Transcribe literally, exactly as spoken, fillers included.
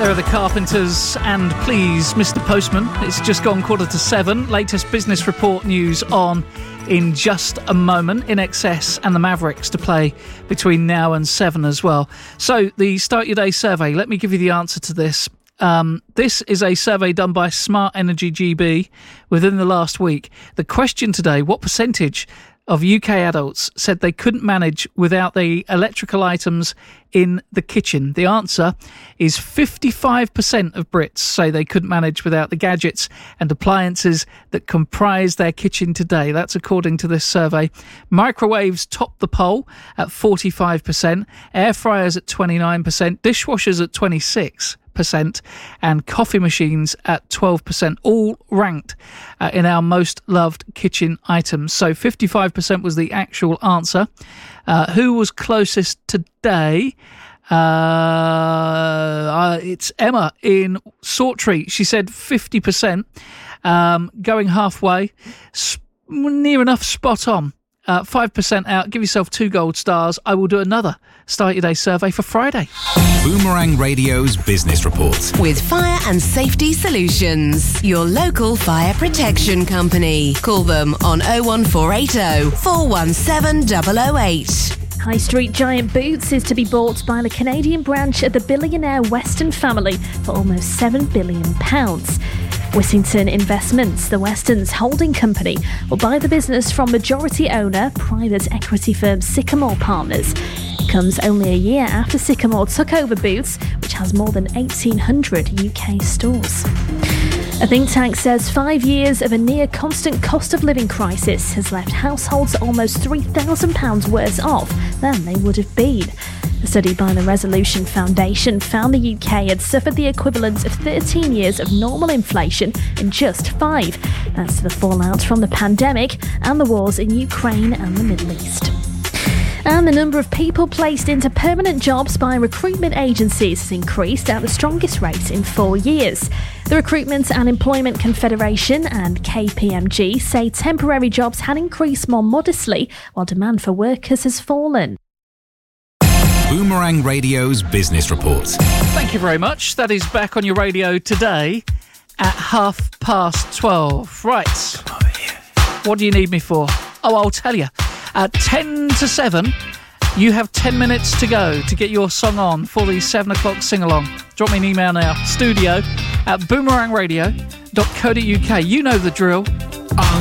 There are the Carpenters and Please, Mister Postman. It's just gone quarter to seven. Latest business report news on in just a moment. I N X S and the Mavericks to play between now and seven as well. So the Start Your Day survey, let me give you the answer to this. Um, this is a survey done by Smart Energy G B within the last week. The question today, what percentage of U K adults said they couldn't manage without the electrical items in the kitchen? The answer is fifty-five percent of Brits say they couldn't manage without the gadgets and appliances that comprise their kitchen today. That's according to this survey. Microwaves top the poll at forty-five percent, air fryers at twenty-nine percent, dishwashers at twenty-six percent, and coffee machines at twelve percent, all ranked uh, in our most loved kitchen items. So fifty-five percent was the actual answer. Uh, who was closest today? Uh, uh, it's Emma in Sawtrey. She said fifty percent, um, going halfway, sp- near enough, spot on. Uh, five percent out. Give yourself two gold stars. I will do another Start Your Day survey for Friday. Boomerang Radio's Business Report. With Fire and Safety Solutions, your local fire protection company. Call them on oh one four eight oh, four one seven double oh eight. High Street giant Boots is to be bought by the Canadian branch of the billionaire Weston family for almost seven billion pounds. Whittington Investments, the Westons holding company, will buy the business from majority owner, private equity firm Sycamore Partners. It comes only a year after Sycamore took over Boots, which has more than eighteen hundred U K stores. A think tank says five years of a near-constant cost of living crisis has left households almost three thousand pounds worse off than they would have been. A study by the Resolution Foundation found the U K had suffered the equivalent of thirteen years of normal inflation in just five. That's the fallout from the pandemic and the wars in Ukraine and the Middle East. And the number of people placed into permanent jobs by recruitment agencies has increased at the strongest rate in four years. The Recruitment and Employment Confederation and K P M G say temporary jobs had increased more modestly, while demand for workers has fallen. Boomerang Radio's Business Report. Thank you very much. That is back on your radio today at half past twelve. Right. Come over here. What do you need me for? Oh, I'll tell you. At ten to seven, you have ten minutes to go to get your song on for the seven o'clock sing-along. Drop me an email now. Studio at boomerang radio dot co dot uk. You know the drill.